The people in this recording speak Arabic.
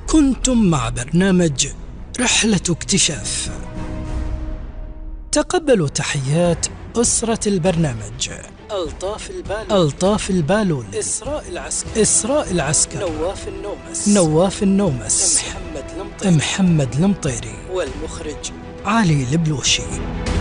كنتم مع برنامج رحلة اكتشاف. تقبلوا تحيات أسرة البرنامج: ألطاف البالول، إسراء العسكر، نواف النومس، محمد المطيري، والمخرج علي البلوشي.